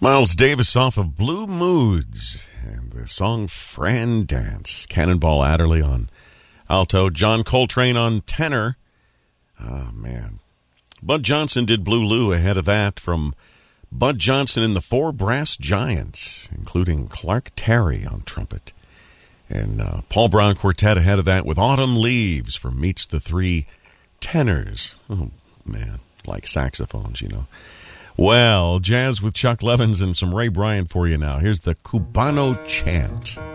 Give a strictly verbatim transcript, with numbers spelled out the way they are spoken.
Miles Davis off of Blue Moods and the song Fran Dance. Cannonball Adderley on alto. John Coltrane on tenor. Oh, man. Bud Johnson did Blue Lou ahead of that from Bud Johnson and the Four Brass Giants, including Clark Terry on trumpet. And uh, Paul Brown Quartet ahead of that with Autumn Leaves from Meets the Three Tenors. Oh, man. Like saxophones, you know. Well, jazz with Chuck Levins and some Ray Bryant for you now. Here's the Cubano Chant.